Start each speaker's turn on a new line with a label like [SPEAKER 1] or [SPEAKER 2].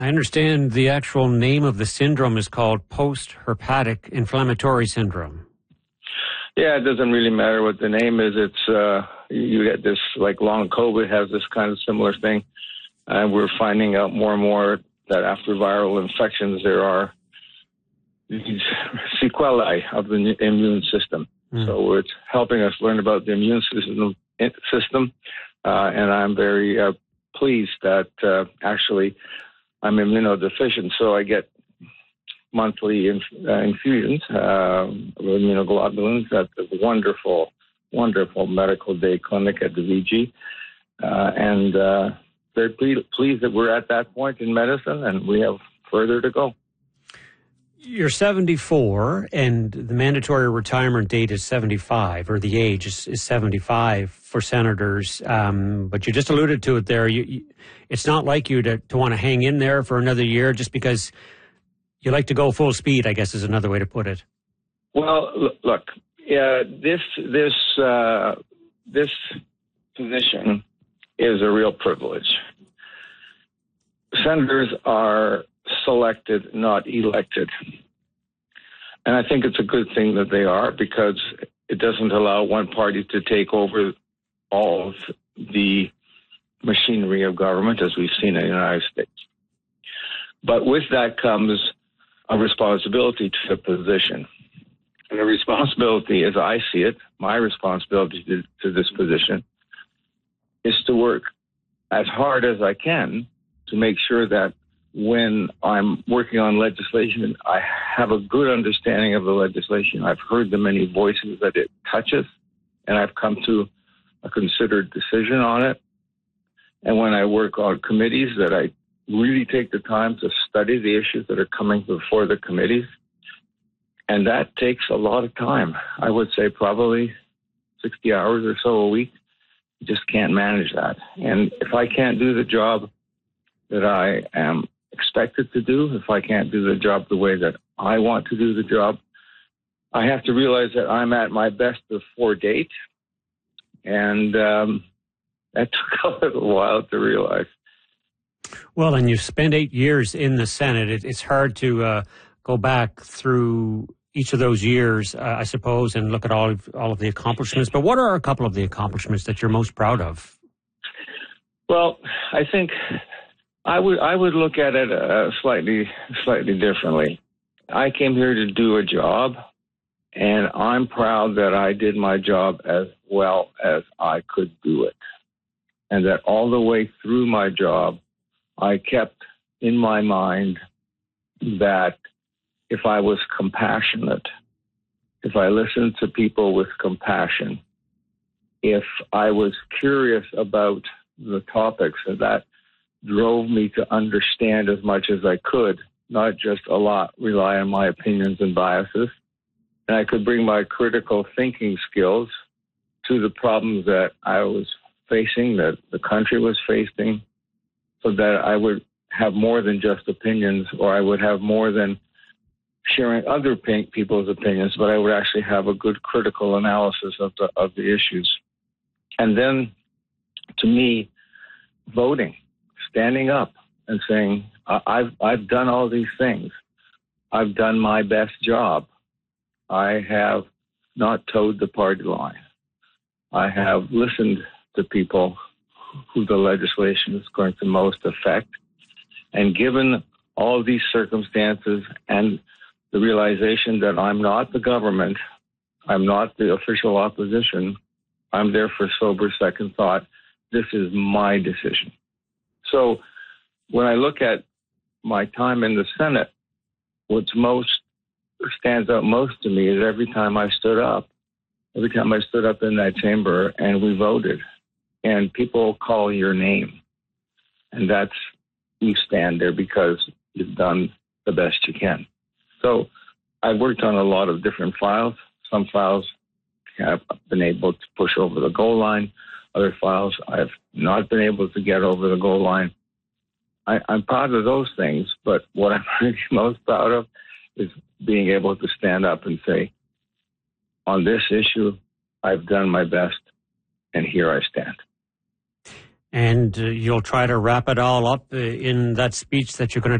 [SPEAKER 1] I understand the actual name of the syndrome is called post-herpetic inflammatory syndrome.
[SPEAKER 2] Yeah, it doesn't really matter what the name is. It's you get this, like long COVID has this kind of similar thing. And we're finding out more and more that after viral infections, there are these sequelae of the immune system. So it's helping us learn about the immune system. And I'm very pleased that actually I'm immunodeficient. So I get monthly infusions of immunoglobulins at the wonderful medical day clinic at the VG. And very pleased that we're at that point in medicine and we have further to go.
[SPEAKER 1] You're 74 and the mandatory retirement date is 75, or the age is 75 for senators. But you just alluded to it there. It's not like you to want to hang in there for another year just because you like to go full speed, I guess is another way to put it.
[SPEAKER 2] Well, look, this position is a real privilege. Senators are selected, not elected. And I think it's a good thing that they are because it doesn't allow one party to take over all of the machinery of government as we've seen in the United States. But with that comes a responsibility to the position. And the responsibility, as I see it, my responsibility to this position is to work as hard as I can to make sure that when I'm working on legislation, I have a good understanding of the legislation. I've heard the many voices that it touches, and I've come to a considered decision on it. And when I work on committees, that I really take the time to study the issues that are coming before the committees. And that takes a lot of time. I would say probably 60 hours or so a week. You just can't manage that. And if I can't do the job that I am expected to do, if I can't do the job the way that I want to do the job, I have to realize that I'm at my best before date. And that took a little while to realize.
[SPEAKER 1] Well, and you've spent 8 years in the Senate. It's hard to go back through each of those years, I suppose, and look at all of the accomplishments. But what are a couple of the accomplishments that you're most proud of? Well,
[SPEAKER 2] I think I would look at it slightly differently. I came here to do a job, and I'm proud that I did my job as well as I could do it, and that all the way through my job, I kept in my mind that if I was compassionate, if I listened to people with compassion, if I was curious about the topics, and that drove me to understand as much as I could, not just rely on my opinions and biases, and I could bring my critical thinking skills to the problems that I was facing, that the country was facing, so that I would have more than just opinions, or I would have more than sharing other people's opinions, but I would actually have a good critical analysis of the issues. And then, to me, voting, standing up and saying, I've done all these things. I've done my best job. I have not towed the party line. I have listened to people who the legislation is going to most affect. And given all these circumstances and the realization that I'm not the government, I'm not the official opposition, I'm there for sober second thought, this is my decision. So when I look at my time in the Senate, what stands out most to me is every time I stood up in that chamber and we voted, and people call your name, and that's, you stand there because you've done the best you can. So I've worked on a lot of different files. Some files have been able to push over the goal line. Other files I've not been able to get over the goal line. I'm proud of those things, but what I'm really most proud of is being able to stand up and say, on this issue, I've done my best, and here I stand.
[SPEAKER 1] And you'll try to wrap it all up in that speech that you're going to